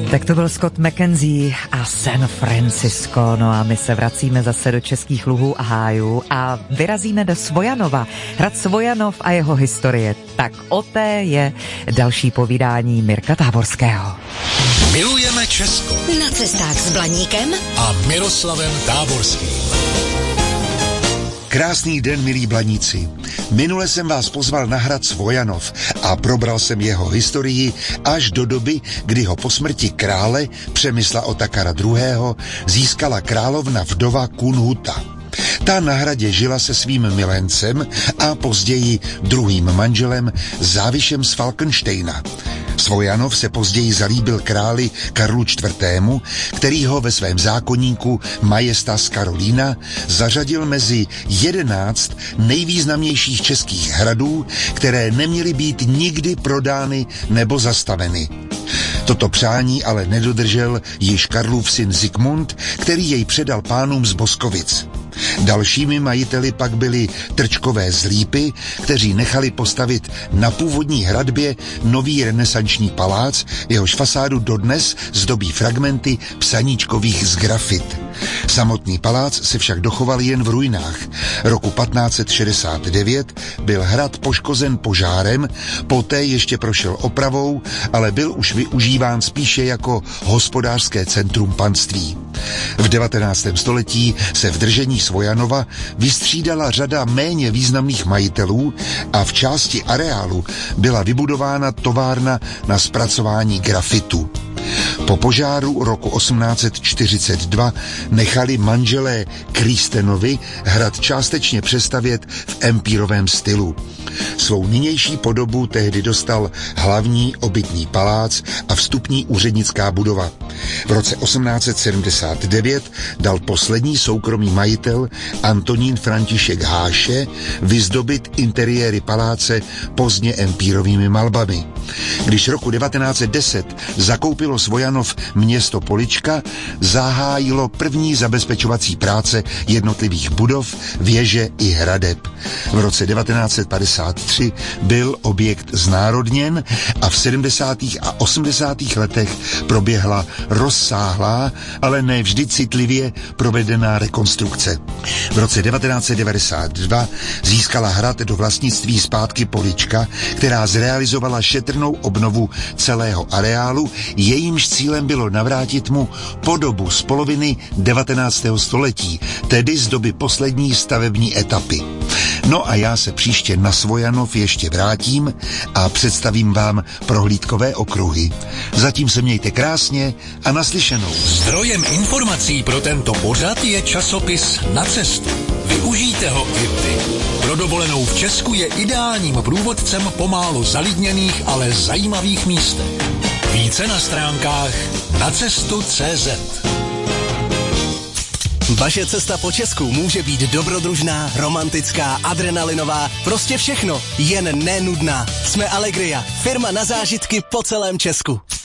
Tak to byl Scott McKenzie a San Francisco. No a my se vracíme zase do českých luhů a hájů a vyrazíme do Svojanova. Hrad Svojanov a jeho historie. Tak o té je další povídání Mirka Táborského. Milujeme Česko. Na cestách s Blaníkem a Miroslavem Táborským. Krásný den, milí blaníci. Minule jsem vás pozval na hrad Svojanov a probral jsem jeho historii až do doby, kdy ho po smrti krále Přemysla Otakara II. Získala královna vdova Kunhuta. Ta na hradě žila se svým milencem a později druhým manželem Závišem z Falkensteina. Svojanov se později zalíbil králi Karlu IV., který ho ve svém zákoníku Majestas Karolína zařadil mezi 11 nejvýznamnějších českých hradů, které neměly být nikdy prodány nebo zastaveny. Toto přání ale nedodržel již Karlův syn Zikmund, který jej předal pánům z Boskovic. Dalšími majiteli pak byli Trčkové z Lípy, kteří nechali postavit na původní hradbě nový renesanční palác, jehož fasádu dodnes zdobí fragmenty psaníčkových z grafit. Samotný palác se však dochoval jen v ruinách. Roku 1569 byl hrad poškozen požárem, poté ještě prošel opravou, ale byl už využíván spíše jako hospodářské centrum panství. V 19. století se v držení Svojanova vystřídala řada méně významných majitelů a v části areálu byla vybudována továrna na zpracování grafitu. Po požáru roku 1842 nechali manželé Kristenovi hrad částečně přestavět v empírovém stylu. Svou nynější podobu tehdy dostal hlavní obytný palác a vstupní úřednická budova. V roce 1879 dal poslední soukromý majitel Antonín František Háše vyzdobit interiéry paláce pozdně empírovými malbami. Když roku 1910 zakoupilo Svojanov město Polička, zahájilo první zabezpečovací práce jednotlivých budov, věže i hradeb. V roce 1953 byl objekt znárodněn a v 70. a 80. letech proběhla rozsáhlá, ale ne vždy citlivě provedená rekonstrukce. V roce 1992 získala hrad do vlastnictví zpátky Polička, která zrealizovala šetrnou obnovu celého areálu, jejímž cílem bylo navrátit mu podobu z poloviny 19. století, tedy z doby poslední stavební etapy. No a já se příště na Svojanov ještě vrátím a představím vám prohlídkové okruhy. Zatím se mějte krásně a naslyšenou. Zdrojem informací pro tento pořad je časopis Na cestu. Využijte ho i vy. Pro dovolenou v Česku je ideálním průvodcem po málo zalidněných, ale zajímavých místech. Více na stránkách nacestu.cz. Vaše cesta po Česku může být dobrodružná, romantická, adrenalinová, prostě všechno, jen nenudná. Jsme Allegria, firma na zážitky po celém Česku.